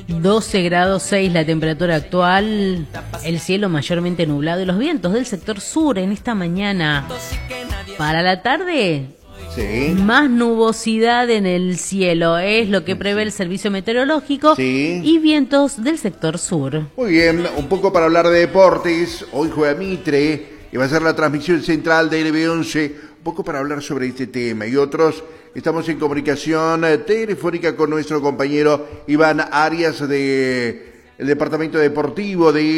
12 grados 6 la temperatura actual, el cielo mayormente nublado y los vientos del sector sur en esta mañana. Para la tarde, Sí. más nubosidad en el cielo, es lo que prevé el servicio meteorológico, Sí. y vientos del sector sur. Muy bien, un poco para hablar de deportes. Hoy juega Mitre y va a ser la transmisión central de LB11. Un poco para hablar sobre este tema y otros. Estamos en comunicación telefónica con nuestro compañero Iván Arias del Departamento Deportivo de